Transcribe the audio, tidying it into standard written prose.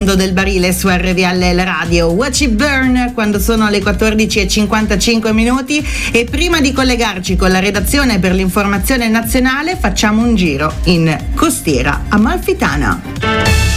fondo del barile su RVL Radio. Watch It Burn quando sono le 14:55 minuti, e prima di collegarci con la redazione per l'informazione nazionale facciamo un giro in Costiera Amalfitana.